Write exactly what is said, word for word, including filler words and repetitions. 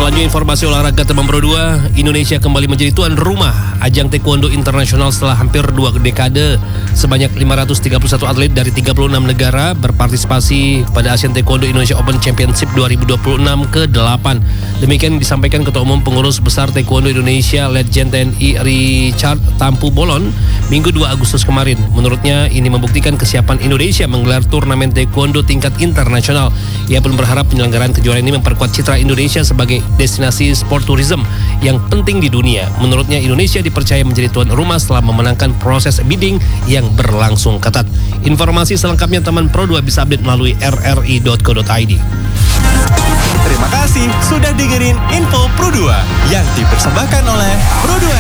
Selanjutnya informasi olahraga teman Pro dua, Indonesia kembali menjadi tuan rumah ajang taekwondo internasional setelah hampir dua dekade. Sebanyak lima ratus tiga puluh satu atlet dari tiga puluh enam negara berpartisipasi pada Asian Taekwondo Indonesia Open Championship dua ribu dua puluh enam ke delapan. Demikian disampaikan Ketua Umum Pengurus Besar Taekwondo Indonesia Letjen T N I Richard Tampu Bolon Minggu dua Agustus kemarin. Menurutnya ini membuktikan kesiapan Indonesia menggelar turnamen taekwondo tingkat internasional. Ia pun berharap penyelenggaraan kejuaraan ini memperkuat citra Indonesia sebagai destinasi sport tourism yang penting di dunia. Menurutnya Indonesia dipercaya menjadi tuan rumah setelah memenangkan proses bidding yang berlangsung ketat. Informasi selengkapnya teman Pro dua bisa update melalui r r i dot co dot i d. Terima kasih sudah dengerin Info Pro dua yang dipersembahkan oleh Pro dua